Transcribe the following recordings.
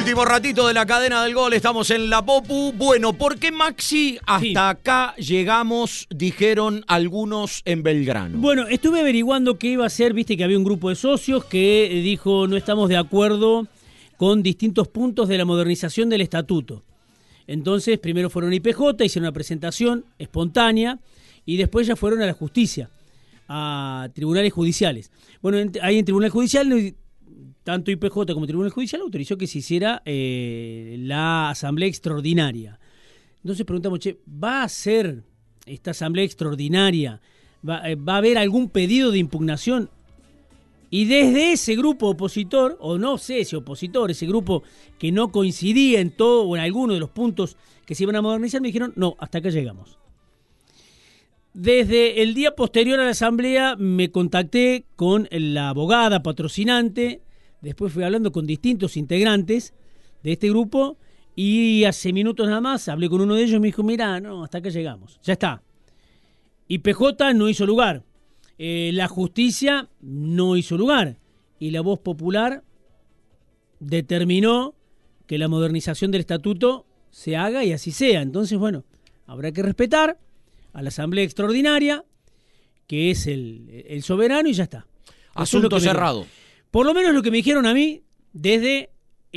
Último ratito de la cadena del gol, estamos en la Popu. Bueno, ¿por qué, Maxi? Hasta acá llegamos, dijeron algunos en Belgrano. Bueno, estuve averiguando qué iba a ser, viste que había un grupo de socios que dijo no estamos de acuerdo con distintos puntos de la modernización del estatuto. Entonces, primero fueron a IPJ, hicieron una presentación espontánea y después ya fueron a la justicia, a tribunales judiciales. Bueno, ahí en tribunal judicial, tanto IPJ como Tribunal Judicial autorizó que se hiciera la asamblea extraordinaria. Entonces preguntamos, ¿va a ser esta asamblea extraordinaria? ¿Va a haber algún pedido de impugnación? Y desde ese grupo opositor, o no sé si opositor, ese grupo que no coincidía en todo o en alguno de los puntos que se iban a modernizar, me dijeron, no, hasta acá llegamos. Desde el día posterior a la asamblea me contacté con la abogada patrocinante. Después fui hablando con distintos integrantes de este grupo y hace minutos nada más hablé con uno de ellos y me dijo, mira, no, hasta acá llegamos, ya está. IPJ no hizo lugar, la justicia no hizo lugar y la voz popular determinó que la modernización del estatuto se haga y así sea. Entonces, bueno, habrá que respetar a la asamblea extraordinaria, que es el soberano y ya está. Asunto cerrado. Por lo menos lo que me dijeron a mí desde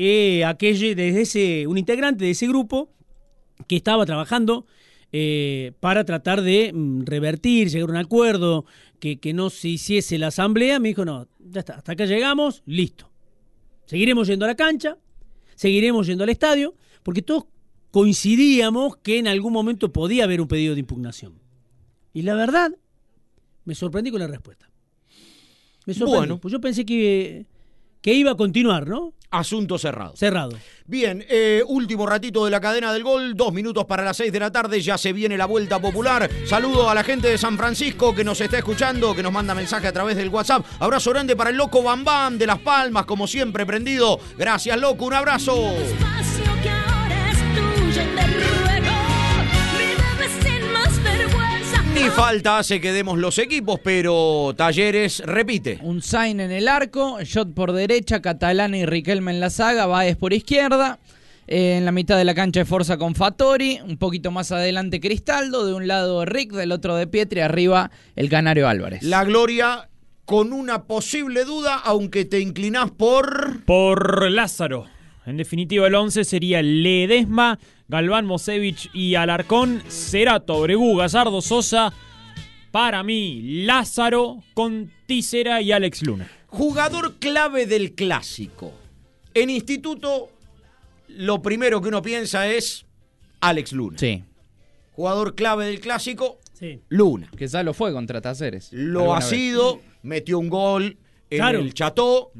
un integrante de ese grupo que estaba trabajando para tratar de revertir, llegar a un acuerdo, que no se hiciese la asamblea, me dijo, no, ya está, hasta acá llegamos, listo. Seguiremos yendo a la cancha, seguiremos yendo al estadio, porque todos coincidíamos que en algún momento podía haber un pedido de impugnación. Y la verdad, me sorprendí con la respuesta. Me sorprendí, bueno, pues yo pensé que iba a continuar, ¿no? Asunto cerrado. Cerrado. Bien, último ratito de la cadena del gol, 2 minutos para las 6 de la tarde, ya se viene la vuelta popular. Saludo a la gente de San Francisco que nos está escuchando, que nos manda mensaje a través del WhatsApp. Abrazo grande para el Loco Bam Bam de Las Palmas, como siempre prendido. Gracias, Loco, un abrazo. Ni falta hace que demos los equipos, pero Talleres repite. Un Sain en el arco, Shot por derecha, Catalana y Riquelme en la zaga, Báez por izquierda. En la mitad de la cancha de Forza con Fattori, un poquito más adelante Cristaldo, de un lado Rick, del otro de Pietri, arriba el Canario Álvarez. La Gloria con una posible duda, aunque te inclinás por Lázaro. En definitiva, el 11 sería Ledesma, Galván, Mosevich y Alarcón, Cerato, Bregú, Gallardo, Sosa. Para mí, Lázaro con Tícera y Alex Luna. Jugador clave del Clásico. En Instituto, lo primero que uno piensa es Alex Luna. Sí. Jugador clave del Clásico, sí. Luna. Que ya lo fue contra Talleres. Lo ha sido, metió un gol en el Cható.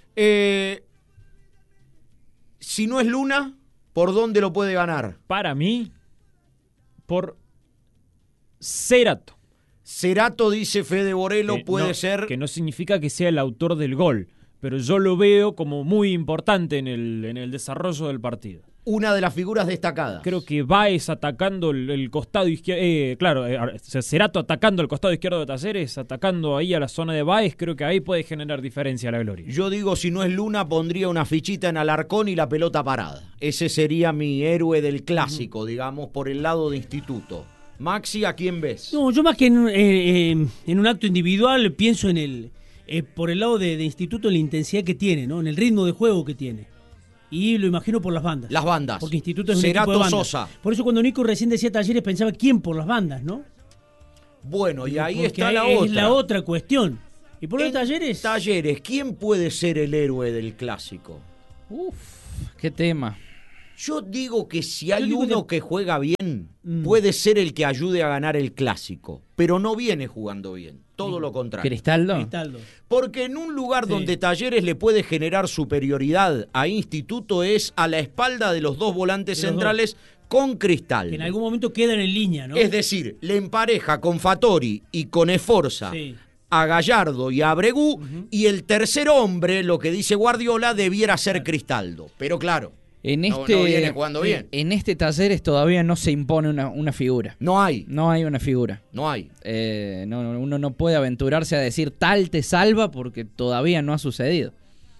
Si no es Luna, ¿por dónde lo puede ganar? Para mí, por Cerato. Cerato, dice Fede Borello, puede ser... Que no significa que sea el autor del gol, pero yo lo veo como muy importante en el desarrollo del partido. Una de las figuras destacadas. Creo que Báez atacando el costado izquierdo, Cerato atacando el costado izquierdo de Talleres, atacando ahí a la zona de Báez, creo que ahí puede generar diferencia la Gloria. Yo digo, si no es Luna, pondría una fichita en Alarcón y la pelota parada. Ese sería mi héroe del Clásico, digamos, por el lado de Instituto. Maxi, ¿a quién ves? No, yo más que en un acto individual pienso en por el lado de Instituto, en la intensidad que tiene, ¿no? En el ritmo de juego que tiene. Y lo imagino por las bandas. Las bandas. Porque Instituto es un Cerato, equipo de bandas. Sosa. Por eso cuando Nico recién decía Talleres pensaba quién por las bandas, ¿no? Bueno, y ahí porque está la es otra. la otra cuestión. Y por los Talleres... Talleres, ¿quién puede ser el héroe del Clásico? Qué tema. Yo digo que si hay uno que juega bien, puede ser el que ayude a ganar el Clásico. Pero no viene jugando bien. Todo lo contrario. ¿Cristaldo? Porque en un lugar donde Talleres le puede generar superioridad a Instituto es a la espalda de los dos volantes centrales con Cristaldo. Que en algún momento quedan en línea, ¿no? Es decir, le empareja con Fattori y con Esforza a Gallardo y a Bregú, y el tercer hombre, lo que dice Guardiola, debiera ser Cristaldo. Pero claro, no viene jugando bien. En este Talleres todavía no se impone una figura. No hay. No hay una figura. No hay. Uno no puede aventurarse a decir tal te salva porque todavía no ha sucedido.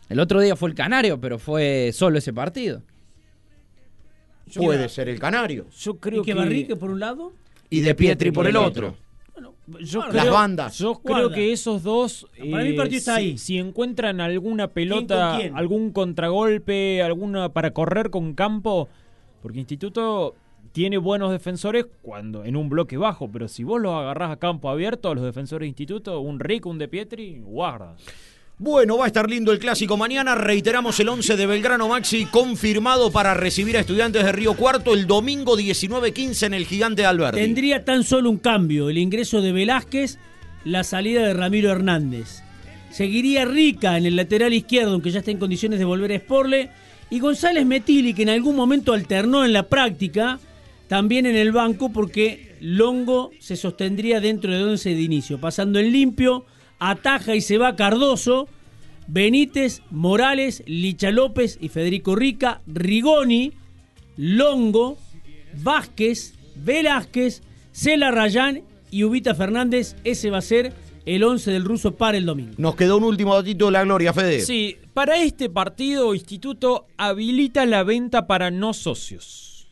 El otro día fue el Canario, pero fue solo ese partido. Puede ser el Canario. Yo creo ¿Y que Barrique por un lado? Y De Pietri por el otro. Bueno, Yo guarda. Las bandas. Yo creo Guarda. que esos dos, Para mí el partido está ahí. si encuentran alguna ¿Quién pelota, con quién? algún contragolpe, alguna para correr con campo, porque Instituto tiene buenos defensores cuando en un bloque bajo, pero si vos los agarrás a campo abierto a los defensores de Instituto, un Rick, un De Pietri, guarda. Bueno, va a estar lindo el clásico mañana. Reiteramos el 11 de Belgrano Maxi confirmado para recibir a Estudiantes de Río Cuarto el domingo 19:15 en el Gigante de Alberdi. Tendría tan solo un cambio, el ingreso de Velázquez, la salida de Ramiro Hernández. Seguiría Rica en el lateral izquierdo, aunque ya está en condiciones de volver a Sporle, y González Metilli, que en algún momento alternó en la práctica, también en el banco, porque Longo se sostendría dentro de 11 de inicio, pasando en limpio, ataja y se va Cardoso, Benítez, Morales, Licha López y Federico Rica, Rigoni, Longo, Vázquez, Velázquez, Cela Rayán y Ubita Fernández. Ese va a ser el 11 del ruso para el domingo. Nos quedó un último datito de la gloria, Fede. Sí, para este partido Instituto habilita la venta para no socios.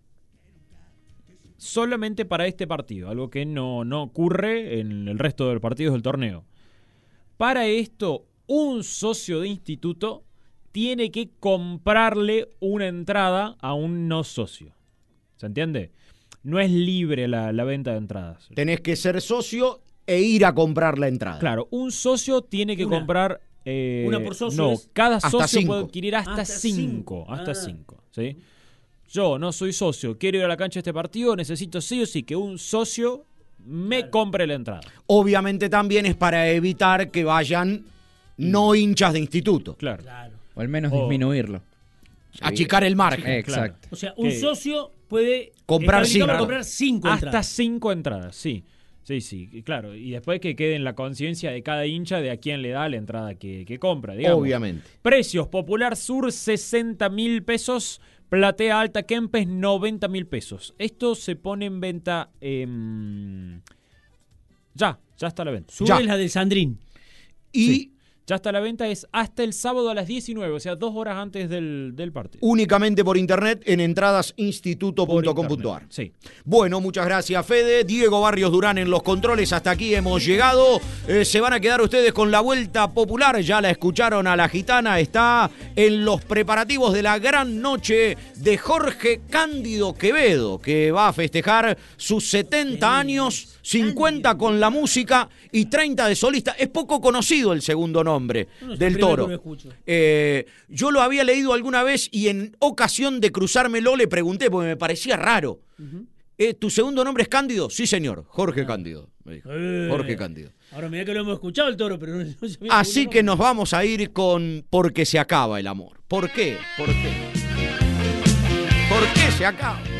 Solamente para este partido, algo que no ocurre en el resto de los partidos del torneo. Para esto, un socio de Instituto tiene que comprarle una entrada a un no socio. ¿Se entiende? No es libre la venta de entradas. Tenés que ser socio e ir a comprar la entrada. Claro, un socio tiene que Una. comprar... Una por socio No, es cada hasta socio 5. puede adquirir hasta 5. Hasta 5, ¿sí? Yo no soy socio, quiero ir a la cancha de este partido, necesito sí o sí que un socio me compre la entrada. Obviamente también es para evitar que vayan no hinchas de Instituto. Claro. O al menos Oh. disminuirlo. Achicar el margen. Exacto. O sea, un ¿Qué? socio puede Comprar está habilitado cinco. para comprar 5 Hasta entradas. 5 entradas, sí. Sí, claro. Y después que quede en la conciencia de cada hincha de a quién le da la entrada que compra, digamos. Obviamente. Precios: Popular Sur, 60.000 pesos. Platea Alta Kempes, 90.000 pesos. Esto se pone en venta. Ya está a la venta. Sube Ya. la del Sandrín. Y Sí. Ya está a la venta, es hasta el sábado a las 19, o sea, 2 horas antes del partido. únicamente por internet en entradasinstituto.com.ar. Sí. Bueno, muchas gracias, Fede. Diego Barrios Durán en los controles. Hasta aquí hemos llegado. Se van a quedar ustedes con la vuelta popular. Ya la escucharon a la gitana. Está en los preparativos de la gran noche de Jorge Cándido Quevedo, que va a festejar sus 70 años, 50 con la música y 30 de solista. Es poco conocido el segundo nombre No, es el del primero Toro. que lo escucho. Yo lo había leído alguna vez y en ocasión de cruzármelo le pregunté porque me parecía raro. ¿Tu segundo nombre es Cándido? Sí, señor. Jorge Cándido, me dijo. Jorge Cándido. Ahora mirá que lo hemos escuchado el Toro, pero no sabía Así segundo que nombre. nos vamos a ir con Porque se acaba el amor. ¿Por qué? ¿Por qué? ¿Por qué se acaba?